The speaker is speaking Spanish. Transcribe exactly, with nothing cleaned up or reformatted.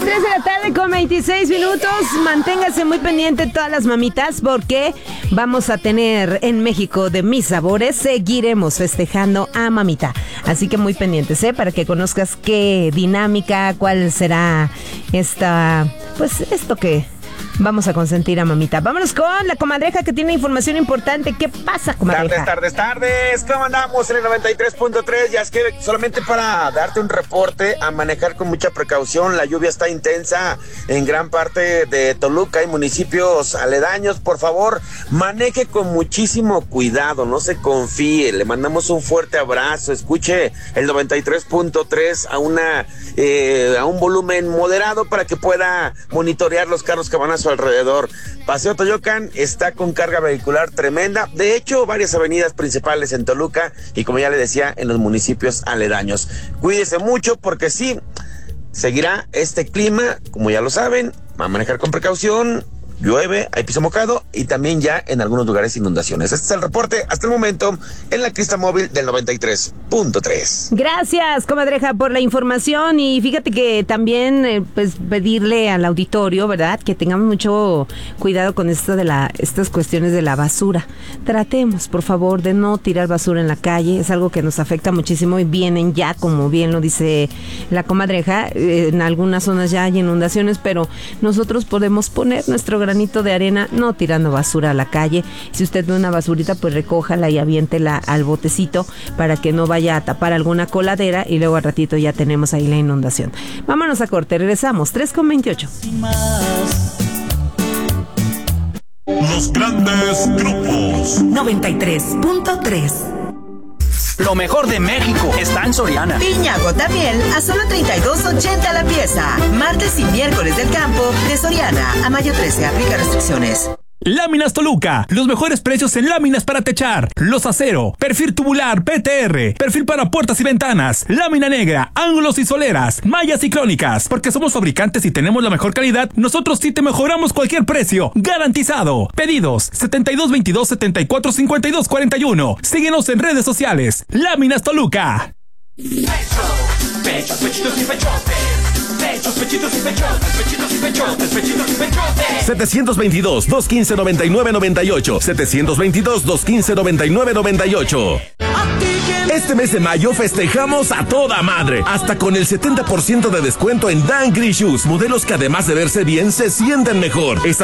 tres de la tarde con veintiséis minutos. Manténgase muy pendiente todas las mamitas porque vamos a tener en México de Mis Sabores. Seguiremos festejando a mamita. Así que muy pendientes, ¿eh? Para que conozcas qué dinámica, cuál será esta, pues esto que vamos a consentir a mamita. Vámonos con la comadreja que tiene información importante. ¿Qué pasa, comadreja? Tardes, tardes, tardes. ¿Cómo andamos en el noventa y tres punto tres? Ya es que solamente para darte un reporte, a manejar con mucha precaución. La lluvia está intensa en gran parte de Toluca y municipios aledaños. Por favor, maneje con muchísimo cuidado, no se confíe. Le mandamos un fuerte abrazo. Escuche el noventa y tres punto tres a una eh, a un volumen moderado para que pueda monitorear los carros que van a su alrededor. Paseo Toyocan está con carga vehicular tremenda. De hecho, varias avenidas principales en Toluca y, como ya le decía, en los municipios aledaños. Cuídese mucho porque sí, seguirá este clima, como ya lo saben. Va a manejar con precaución. Llueve, hay piso mojado y también ya en algunos lugares inundaciones. Este es el reporte hasta el momento en la crista móvil del noventa y tres punto tres. Gracias, comadreja, por la información. Y fíjate que también eh, pues pedirle al auditorio, ¿verdad?, que tengamos mucho cuidado con esto de la, estas cuestiones de la basura. Tratemos, por favor, de no tirar basura en la calle. Es algo que nos afecta muchísimo y vienen ya, como bien lo dice la comadreja, eh, en algunas zonas ya hay inundaciones, pero nosotros podemos poner nuestro granito de arena, no tirando basura a la calle. Si usted ve una basurita, pues recójala y aviéntela al botecito para que no vaya a tapar alguna coladera y luego al ratito ya tenemos ahí la inundación. Vámonos a corte, regresamos, tres con veintiocho. Los grandes grupos. noventa y tres punto tres. Lo mejor de México está en Soriana. Piña Gotamiel a solo treinta y dos ochenta la pieza. Martes y miércoles del campo de Soriana. A mayo trece, aplica restricciones. Láminas Toluca, los mejores precios en láminas para techar, los acero, perfil tubular P T R, perfil para puertas y ventanas, lámina negra, ángulos y soleras, mallas y crónicas. Porque somos fabricantes y tenemos la mejor calidad, nosotros sí te mejoramos cualquier precio, garantizado. Pedidos setenta y dos veintidós setenta y cuatro cincuenta y dos cuarenta y uno. Síguenos en redes sociales. Láminas Toluca. Pechos, pechos, pechitos y pechotes. Pechos, pechitos y pechotes, pechitos y pechotes, pechitos y pechotes. setecientos veintidós, doscientos quince, noventa y nueve noventa y ocho. setecientos veintidós, doscientos quince, noventa y nueve noventa y ocho. Este mes de mayo festejamos a toda madre, hasta con el setenta por ciento de descuento en Dan Green Shoes, modelos que además de verse bien, se sienten mejor. Esta